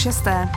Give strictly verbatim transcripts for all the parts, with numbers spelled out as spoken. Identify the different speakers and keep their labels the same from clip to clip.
Speaker 1: šesté.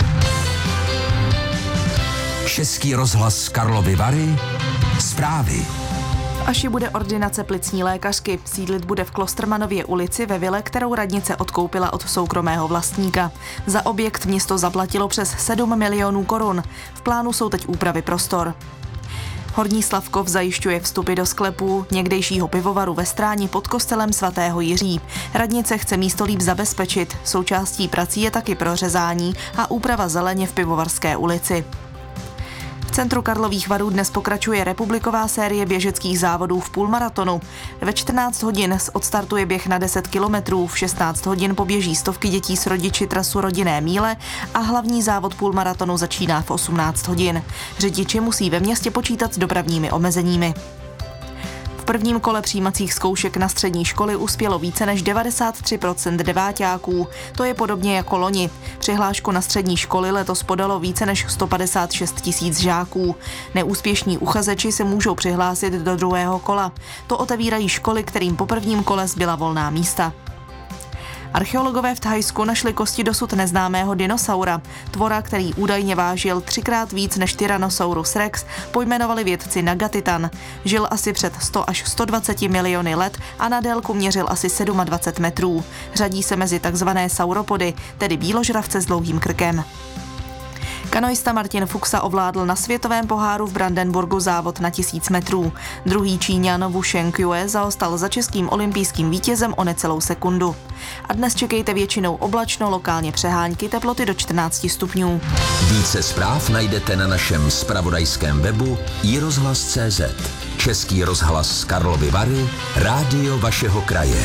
Speaker 2: Český rozhlas Karlovy Vary. Zprávy.
Speaker 1: Aši bude ordinace plicní lékařky. Sídlit bude v Klostermanově ulici ve vile, kterou radnice odkoupila od soukromého vlastníka. Za objekt město zaplatilo přes sedm milionů korun. V plánu jsou teď úpravy prostor. Horní Slavkov zajišťuje vstupy do sklepů někdejšího pivovaru ve Stráni pod kostelem svatého Jiří. Radnice chce místo líp zabezpečit. Součástí prací je taky prořezání a úprava zeleně v Pivovarské ulici. V centru Karlových Varů dnes pokračuje republiková série běžeckých závodů v půlmaratonu. Ve čtrnáct hodin odstartuje běh na deset kilometrů, v šestnáct hodin poběží stovky dětí s rodiči trasu rodinné míle a hlavní závod půlmaratonu začíná v osmnáct hodin. Řidiči musí ve městě počítat s dopravními omezeními. V prvním kole přijímacích zkoušek na střední školy uspělo více než devadesát tři procent deváťáků. To je podobně jako loni. Přihlášku na střední školy letos podalo více než sto padesát šest tisíc žáků. Neúspěšní uchazeči se můžou přihlásit do druhého kola. To otevírají školy, kterým po prvním kole zbyla volná místa. Archeologové v Thajsku našli kosti dosud neznámého dinosaura. Tvora, který údajně vážil třikrát víc než Tyrannosaurus rex, pojmenovali vědci Nagatitan. Žil asi před sto až sto dvacet miliony let a na délku měřil asi dvacet sedm metrů. Řadí se mezi takzvané sauropody, tedy bíložravce s dlouhým krkem. Kanoista Martin Fuxa ovládl na světovém poháru v Brandenburgu závod na tisíc metrů. Druhý Číňan Wu Shenkyue zaostal za českým olympijským vítězem o necelou sekundu. A dnes čekejte většinou oblačno, lokálně přehánky, teploty do čtrnáct stupňů.
Speaker 2: Více zpráv najdete na našem zpravodajském webu i rozhlas tečka cé zet. Český rozhlas Karlovy Vary, rádio vašeho kraje.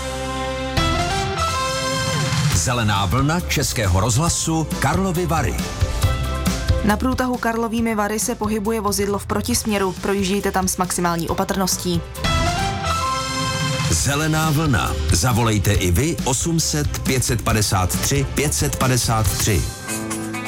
Speaker 2: Zelená vlna Českého rozhlasu Karlovy Vary.
Speaker 1: Na průtahu Karlovými Vary se pohybuje vozidlo v protisměru. Projíždějte tam s maximální opatrností.
Speaker 2: Zelená vlna. Zavolejte i vy osm set pět set padesát tři pět set padesát tři.